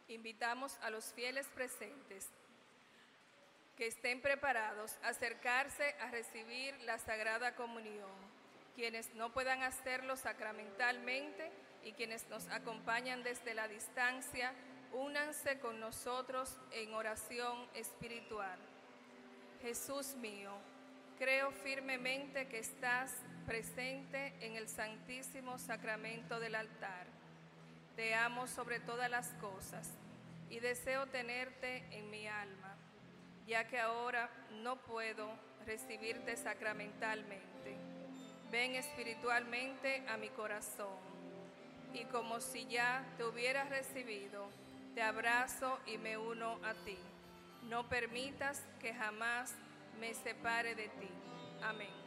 Invitamos a los fieles presentes que estén preparados a acercarse a recibir la Sagrada Comunión. Quienes no puedan hacerlo sacramentalmente y quienes nos acompañan desde la distancia, únanse con nosotros en oración espiritual. Jesús mío, creo firmemente que estás presente en el Santísimo Sacramento del altar. Te amo sobre todas las cosas y deseo tenerte en mi alma, ya que ahora no puedo recibirte sacramentalmente. Ven espiritualmente a mi corazón y como si ya te hubieras recibido, te abrazo y me uno a ti. No permitas que jamás me separe de ti. Amén.